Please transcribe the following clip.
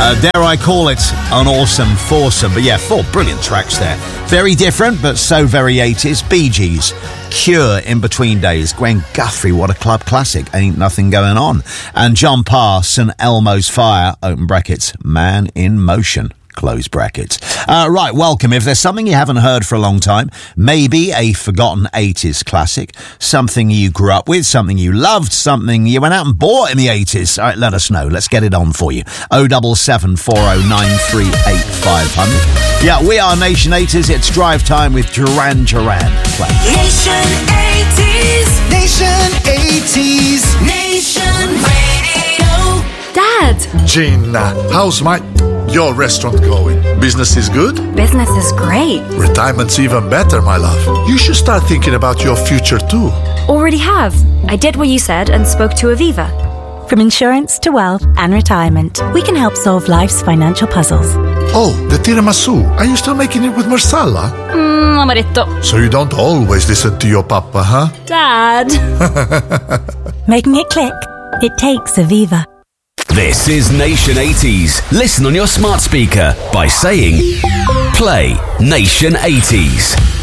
Dare I call it an awesome foursome? But yeah, 4 brilliant tracks there. Very different, but so very 80s. Bee Gees, Cure, In Between Days. Gwen Guthrie, what a club classic. Ain't Nothing Going On. And John Parr, St Elmo's Fire, open brackets, Man in Motion. Close brackets. Right, welcome. If there's something you haven't heard for a long time, maybe a forgotten 80s classic, something you grew up with, something you loved, something you went out and bought in the 80s, all right, let us know. Let's get it on for you. 077 4093 8500. Yeah, we are Nation 80s. It's drive time with Duran Duran. Nation 80s. Nation 80s. Nation Radio. Dad! Gina, how's your restaurant going? Business is good? Business is great. Retirement's even better, my love. You should start thinking about your future too. Already have. I did what you said and spoke to Aviva. From insurance to wealth and retirement, we can help solve life's financial puzzles. Oh, the tiramisu. Are you still making it with marsala? Amaretto. So you don't always listen to your papa, huh? Dad! Making it click? It takes Aviva. This is Nation 80s. Listen on your smart speaker by saying, play Nation 80s.